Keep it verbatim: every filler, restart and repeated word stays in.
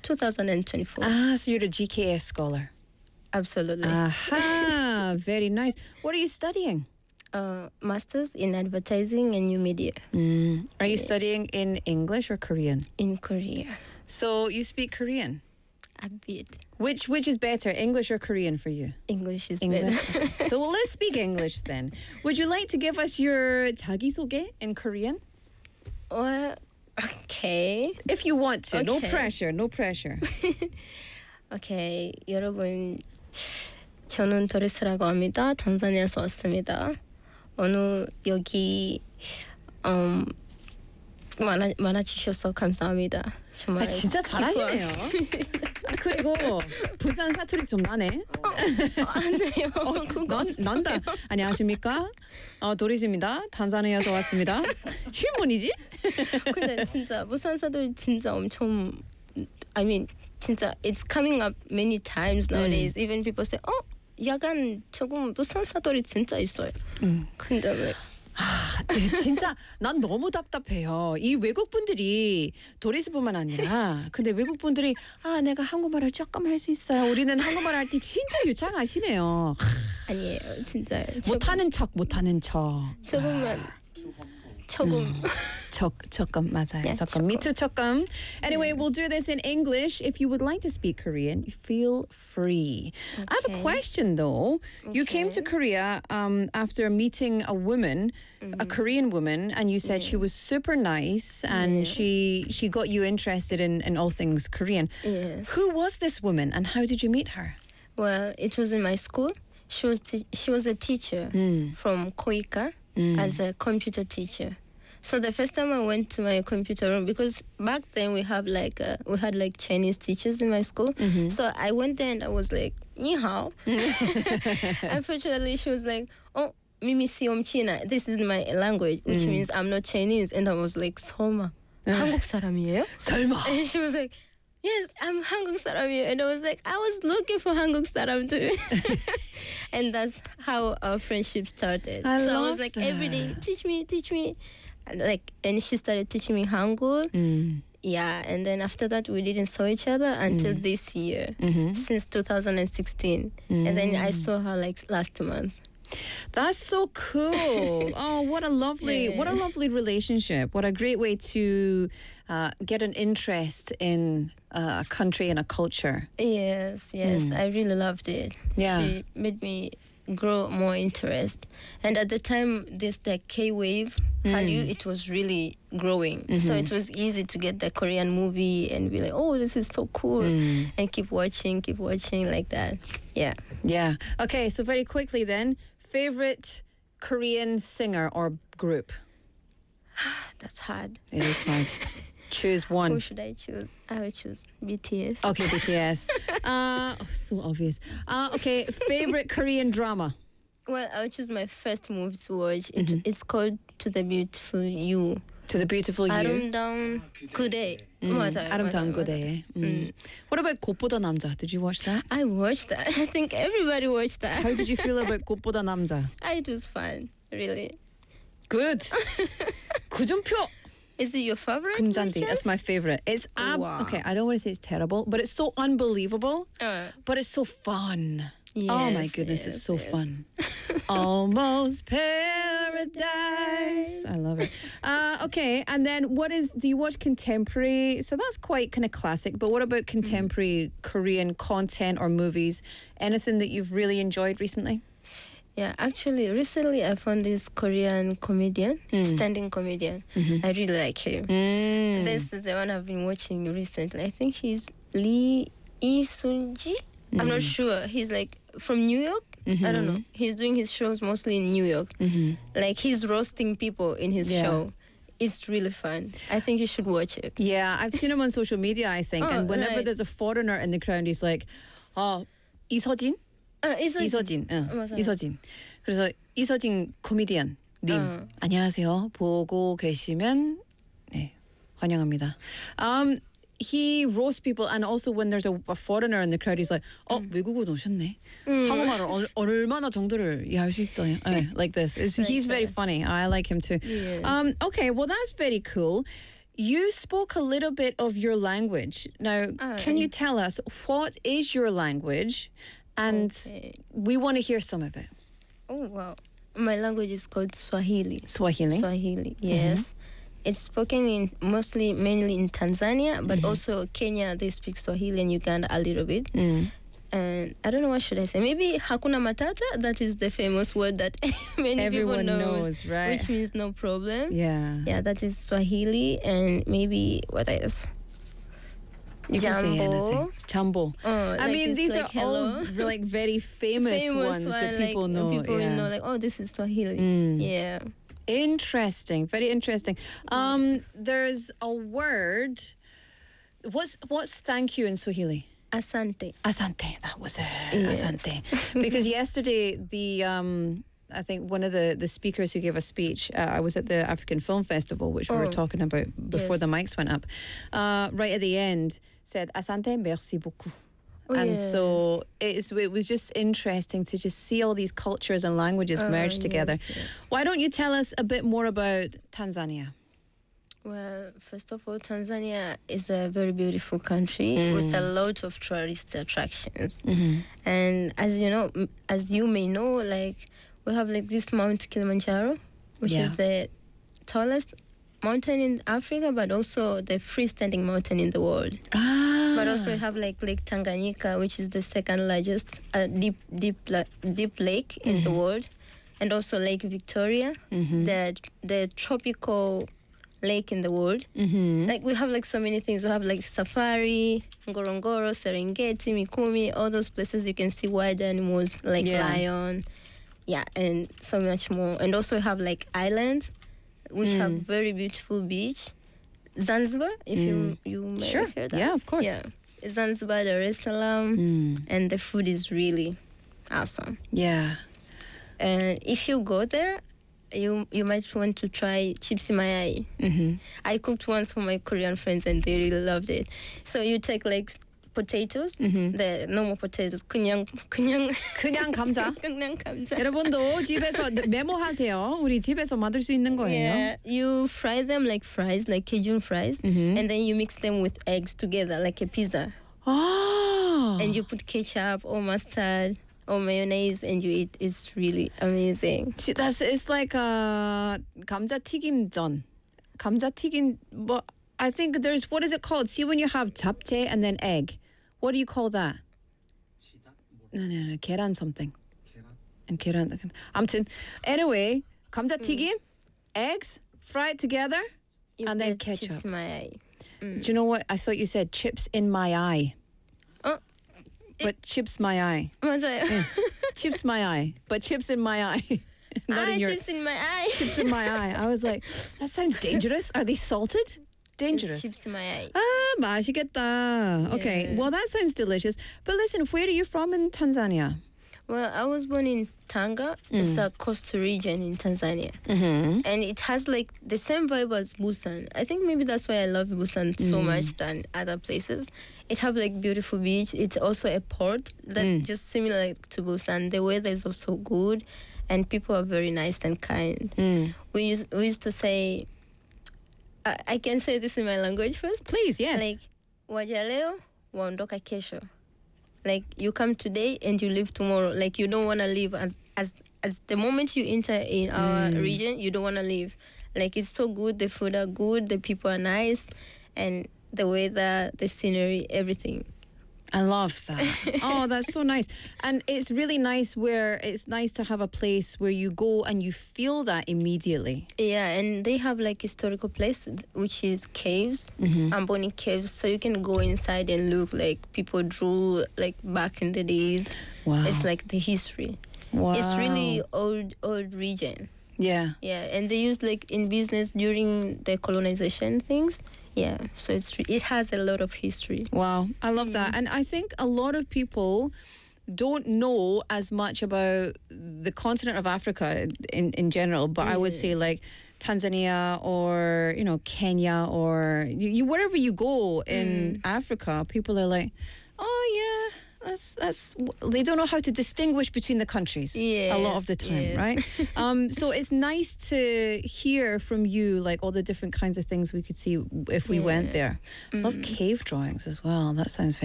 twenty twenty-four. Ah, so you're a G K S scholar. Absolutely. Aha, very nice. What are you studying? Uh, masters in advertising and new media Mm. Are you studying in English or Korean? in Korea. So you speak Korean. A bit. Which which is better, English or Korean for you? English is English. better. So well, let's speak English then. Would you like to give us your 자기소개 in Korean? Well, okay. If you want to. No Okay. pressure. No pressure. 오케이, 여러분, 저는 도리스라고 합니다. tanzania에서 왔습니다. 오늘 여기 음, 만나, 만나주셔서 감사합니다. 정말 아, 진짜 잘하시네요. 아, 그리고 부산 사투리 좀 나네. 안 돼요. 그거 난, 없어요. 난다. 안녕하십니까? 어, 도리스입니다. 탄자니아에서 왔습니다. 질문이지? 근데 진짜 부산 사투리 진짜 엄청 I mean 진짜 it's coming up many times nowadays. 음. Even people say, 어, 약간 조금 부산 사투리 진짜 있어요. 음. 근데 왜? 아, 네, 진짜 난 너무 답답해요. 이 외국 분들이 도리스뿐만 아니라 근데 외국 분들이 아 내가 한국말을 조금 할 수 있어요. 우리는 한국말 할 때 진짜 유창하시네요. 아니에요, 진짜. 못하는 척 못하는 척. 조금만. 조금. 척 조금 맞아요. Yeah, 조금. Me too 조금. Anyway, Yeah. we'll do this in English. If you would like to speak Korean, feel free. I have a Okay. question though. You came to Okay. Korea um, after meeting a woman, a Korean woman, and you said she was super nice and Yeah. she she got you interested in, in all things Korean. Yes. Who was this woman and how did you meet her? Well, it was in my school. She was t- she was a teacher Mm. from Koika as a computer teacher. So the first time I went to my computer room, because back then we have like uh, we had like Chinese teachers in my school. So I went there and I was like, "Ni hao." Unfortunately, she was like, "Oh, Mimi siom China. This is my language, which means I'm not Chinese." And I was like, "설마 한국 사람이에요?" 설마. And she was like, "Yes, I'm 한국 사람이에요." And I was like, "I was looking for 한국 사람 too." And that's how our friendship started. I so I love was like, every day, that. teach me, teach me. And like, and she started teaching me Hangul. Mm. Yeah, and then after that, we didn't saw each other until this year, since two thousand sixteen. And then I saw her like last month. That's so cool. Oh, what a lovely, what a Yeah. lovely relationship. What a great way to uh, get an interest in uh, a country and a culture. Yes, yes, I really loved it. Yeah. She made me grow more interest. And at the time, this the K-wave, Hallyu, it was really growing. So it was easy to get the Korean movie and be like, oh, this is so cool. And keep watching, keep watching like that. Yeah. Yeah. Okay, so very quickly then, favorite Korean singer or group? That's hard. It is hard. Choose Who one. should I choose? I would choose B T S. Okay, B T S. Uh, oh, so obvious. Uh, okay, favorite Korean drama? Well, I would choose my first movie to watch. It, It's called To the Beautiful You. To the Beautiful You. 아름다운 그대. 맞아요. 아름다운 맞아요, 그대. 맞아요. Mm. What about 꽃보다 남자? Did you watch that? I watched that. I think everybody watched that. How did you feel about 꽃보다 남자? It was fun, really. Good. 구준표. Is it your favorite? 금잔디. by That's chance? my favorite. It's ab- Wow. okay. I don't want to say it's terrible, but it's so unbelievable. Uh, But it's so fun. oh my yes, goodness, it's yes, so yes. fun. Almost paradise. I love it. Uh, okay, and then what is? Do you watch contemporary? So that's quite kind of classic. But what about contemporary Korean content or movies? Anything that you've really enjoyed recently? Yeah, actually, recently I found this Korean comedian, standing comedian. I really like him. Mm. This is the one I've been watching recently. I think he's Lee Lee Sun-ji. I'm not sure. He's like from New York. I don't know. He's doing his shows mostly in New York. Like he's roasting people in his Yeah. show. It's really fun. I think you should watch it. Yeah, I've seen him on social media. I think, Oh, and whenever right. there's a foreigner in the crowd, he's like, "Oh, 이서진." Uh, it's like, 이서진, 응, 맞아요. 이서진. 그래서 이서진 코미디언 님, 어. 안녕하세요. 보고 계시면 네, 환영합니다. Um, he roasts people, and also when there's a, a foreigner in the crowd, he's like, 어, 외국어도 오셨네. 한국말을 얼, 얼마나 정도를 이해할 수 있어요? 네, like this. It's, he's very funny. I like him too. Yes. Um, okay, well that's very cool. You spoke a little bit of your language. Now, Ah, can you tell us what is your language? And Okay. we want to hear some of it. Oh, wow. My language is called Swahili. Swahili. Swahili, yes. It's spoken in mostly, mainly in Tanzania, but also Kenya, they speak Swahili, and Uganda a little bit. Mm. And I don't know what should I say. Maybe Hakuna Matata, that is the famous word that many Everyone people knows, knows, right? which means no problem. Yeah. Yeah, that is Swahili, and maybe what else? You can say Jambo. anything. Jambo. Oh, I like mean, it's these like are hello. all like very famous, Famous ones that one, people like, know. People yeah. know, like, oh, this is Swahili. Mm. Yeah. Interesting. Very interesting. Um, there's a word. What's what's thank you in Swahili? Asante. Asante. That was it. Yes. Asante. Because yesterday, the um, I think one of the, the speakers who gave a speech, uh, I was at the African Film Festival, which we were Oh. talking about before Yes. the mics went up. Uh, right at the end, said Asante, merci beaucoup. Oh, and yes. so it's, it was just interesting to just see all these cultures and languages Oh, merged together. yes, yes. Why don't you tell us a bit more about Tanzania? Well, first of all, Tanzania is a very beautiful country with a lot of tourist attractions. And as you know, m- as you may know, like we have like this Mount Kilimanjaro, which Yeah. is the tallest mountain in Africa, but also the freestanding mountain in the world. Ah. But also we have like Lake Tanganyika, which is the second largest uh, deep, deep, la- deep lake in the world, and also Lake Victoria, the the tropical lake in the world. Mm-hmm. Like we have like so many things. We have like safari, Ngorongoro, Serengeti, Mikumi, all those places you can see wild animals like Yeah. lion, yeah, and so much more. And also we have like islands, which have very beautiful beach. Zanzibar, if you you may Sure. hear that. Yeah, of course. Yeah, Zanzibar, Dar es Salaam, and the food is really awesome. Yeah. And if you go there, you you might want to try chips mayai. Mm-hmm. I cooked once for my Korean friends and they really loved it. So you take like potatoes, the normal potatoes, 그냥 그냥 그냥 감자. 그냥 감자. 여러분도 집에서 메모하세요. 우리 집에서 만들 수 있는 거예요. Yeah, you fry them like fries, like Cajun fries, and then you mix them with eggs together like a pizza. Oh. And you put ketchup or mustard or mayonnaise and you eat. It's really amazing. See, that's it's like uh 감자 튀김전. 감자 튀김 뭐 I think there's what is it called? See when you have 잡채 and then egg. What do you call that? No, no, no. 계란 something. And 계란. 아무튼 anyway, 감자 튀김, eggs, fry it together, You and then get ketchup. chips mayai. Do you know what? I thought you said chips in my eye. Oh, But chips my eye. 맞아요. Chips my eye. But chips in my eye. Not Ah, in your chips in my eye. chips in my eye. I was like, that sounds dangerous. Are they salted? Dangerous. It's chips in my eye. Ah, 맛있겠다. Okay, Yeah. well that sounds delicious. But listen, where are you from in Tanzania? Well, I was born in Tanga. It's a coastal region in Tanzania. Mm-hmm. And it has like the same vibe as Busan. I think maybe that's why I love Busan so much than other places. It have like beautiful beach. It's also a port that just similar like to Busan. The weather is also good and people are very nice and kind. We used we used to say I, I can say this in my language first. Please, yes. Like waja leo waondoka kesho. Like you come today and you leave tomorrow. Like you don't want to leave as as as the moment you enter in our region, you don't want to leave. Like it's so good. The food are good. The people are nice, and the weather, the scenery, everything. I love that. Oh, that's so nice. And it's really nice where it's nice to have a place where you go and you feel that immediately. Yeah, and they have like historical place which is caves, Amboni caves. So you can go inside and look like people drew like back in the days. Wow. It's like the history. Wow. It's really old old region. Yeah. Yeah, and they used like in business during the colonization things. Yeah, so it's it has a lot of history. Wow. I love that. And I think a lot of people don't know as much about the continent of Africa in, in general, but I would say like Tanzania or, you know, Kenya or you, you wherever you go in Africa, people are like, oh yeah, that's that's they don't know how to distinguish between the countries yes, a lot of the time, yes. right? um, so it's nice to hear from you like all the different kinds of things we could see if we yeah. went there. Mm. Love cave drawings as well. That sounds very